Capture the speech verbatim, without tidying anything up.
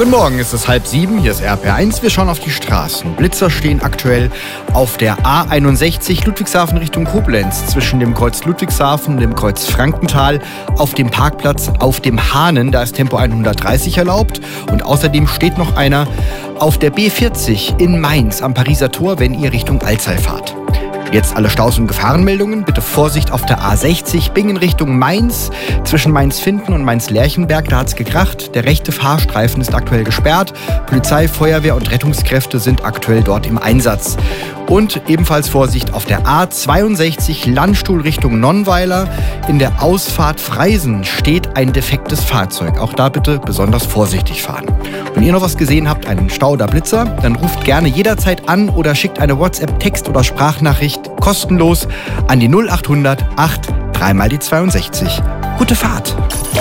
Guten Morgen, es ist halb sieben, hier ist R P R eins, wir schauen auf die Straßen. Blitzer stehen aktuell auf der A einundsechzig Ludwigshafen Richtung Koblenz zwischen dem Kreuz Ludwigshafen und dem Kreuz Frankenthal auf dem Parkplatz auf dem Hahnen, da ist Tempo hundertdreißig erlaubt und außerdem steht noch einer auf der B vierzig in Mainz am Pariser Tor, wenn ihr Richtung Alzey fahrt. Jetzt alle Staus- und Gefahrenmeldungen. Bitte Vorsicht auf der A sechzig, Bingen Richtung Mainz. Zwischen Mainz-Finden und Mainz-Lerchenberg, da hat's gekracht. Der rechte Fahrstreifen ist aktuell gesperrt. Polizei, Feuerwehr und Rettungskräfte sind aktuell dort im Einsatz. Und ebenfalls Vorsicht auf der A zweiundsechzig, Landstuhl Richtung Nonnweiler. In der Ausfahrt Freisen steht ein defektes Fahrzeug. Auch da bitte besonders vorsichtig fahren. Wenn ihr noch was gesehen habt, einen Stau oder Blitzer, dann ruft gerne jederzeit an oder schickt eine WhatsApp-, Text- oder Sprachnachricht kostenlos an die null acht hundert acht dreimal die zweiundsechzig. Gute Fahrt!